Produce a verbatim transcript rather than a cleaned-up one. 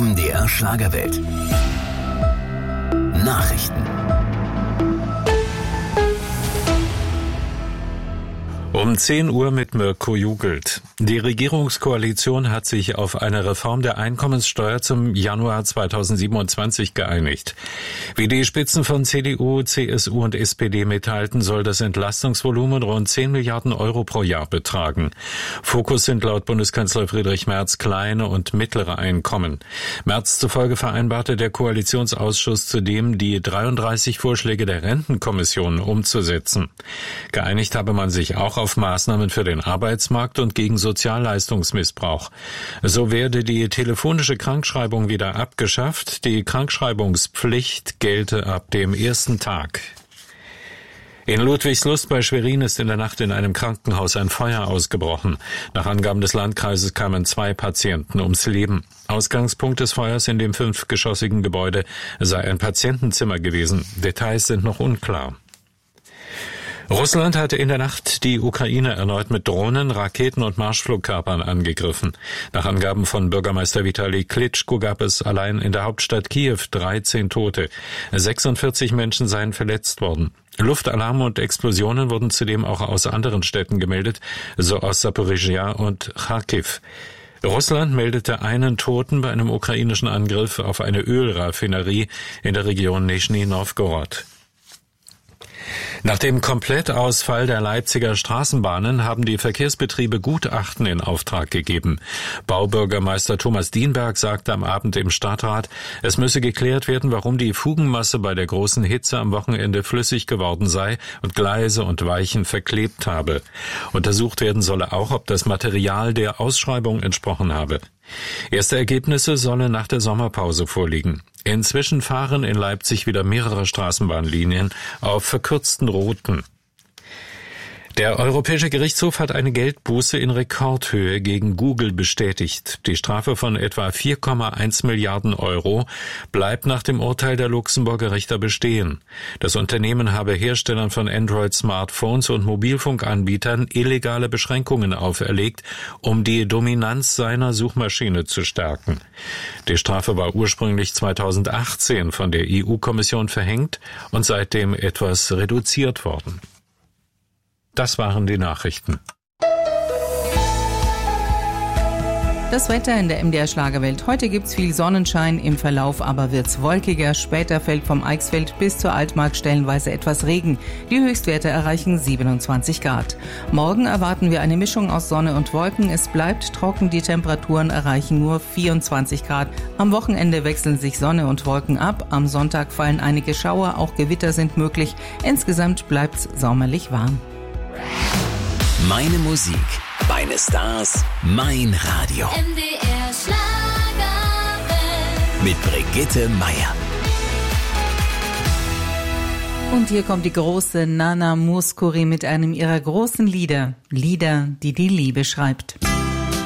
M D R Schlagerwelt. Nachrichten. Um zehn Uhr mit Mirko Jugelt. Die Regierungskoalition hat sich auf eine Reform der Einkommenssteuer zum Januar zweitausendsiebenundzwanzig geeinigt. Wie die Spitzen von C D U, C S U und S P D mitteilten, soll das Entlastungsvolumen rund zehn Milliarden Euro pro Jahr betragen. Fokus sind laut Bundeskanzler Friedrich Merz kleine und mittlere Einkommen. Merz zufolge vereinbarte der Koalitionsausschuss zudem, die dreiunddreißig Vorschläge der Rentenkommission umzusetzen. Geeinigt habe man sich auch auf Maßnahmen für den Arbeitsmarkt und gegen Sozialleistungsmissbrauch. So werde die telefonische Krankschreibung wieder abgeschafft. Die Krankschreibungspflicht gelte ab dem ersten Tag. In Ludwigslust bei Schwerin ist in der Nacht in einem Krankenhaus ein Feuer ausgebrochen. Nach Angaben des Landkreises kamen zwei Patienten ums Leben. Ausgangspunkt des Feuers in dem fünfgeschossigen Gebäude sei ein Patientenzimmer gewesen. Details sind noch unklar. Russland hatte in der Nacht die Ukraine erneut mit Drohnen, Raketen und Marschflugkörpern angegriffen. Nach Angaben von Bürgermeister Vitali Klitschko gab es allein in der Hauptstadt Kiew dreizehn Tote. sechsundvierzig Menschen seien verletzt worden. Luftalarm und Explosionen wurden zudem auch aus anderen Städten gemeldet, so aus Saporizhia und Charkiw. Russland meldete einen Toten bei einem ukrainischen Angriff auf eine Ölraffinerie in der Region Nischni Nowgorod. Nach dem Komplettausfall der Leipziger Straßenbahnen haben die Verkehrsbetriebe Gutachten in Auftrag gegeben. Baubürgermeister Thomas Dienberg sagte am Abend im Stadtrat, es müsse geklärt werden, warum die Fugenmasse bei der großen Hitze am Wochenende flüssig geworden sei und Gleise und Weichen verklebt habe. Untersucht werden solle auch, ob das Material der Ausschreibung entsprochen habe. Erste Ergebnisse sollen nach der Sommerpause vorliegen. Inzwischen fahren in Leipzig wieder mehrere Straßenbahnlinien auf verkürzten Routen. Der Europäische Gerichtshof hat eine Geldbuße in Rekordhöhe gegen Google bestätigt. Die Strafe von etwa vier Komma eins Milliarden Euro bleibt nach dem Urteil der Luxemburger Richter bestehen. Das Unternehmen habe Herstellern von Android-Smartphones und Mobilfunkanbietern illegale Beschränkungen auferlegt, um die Dominanz seiner Suchmaschine zu stärken. Die Strafe war ursprünglich zweitausendachtzehn von der E U-Kommission verhängt und seitdem etwas reduziert worden. Das waren die Nachrichten. Das Wetter in der M D R Schlagerwelt. Heute gibt's viel Sonnenschein, im Verlauf aber wird's wolkiger. Später fällt vom Eichsfeld bis zur Altmark stellenweise etwas Regen. Die Höchstwerte erreichen siebenundzwanzig Grad. Morgen erwarten wir eine Mischung aus Sonne und Wolken. Es bleibt trocken, die Temperaturen erreichen nur vierundzwanzig Grad. Am Wochenende wechseln sich Sonne und Wolken ab. Am Sonntag fallen einige Schauer, auch Gewitter sind möglich. Insgesamt bleibt's sommerlich warm. Meine Musik, meine Stars, mein Radio. M D R Schlagerwelt. Mit Brigitte Meier. Und hier kommt die große Nana Mouskouri mit einem ihrer großen Lieder. Lieder, die die Liebe schreibt.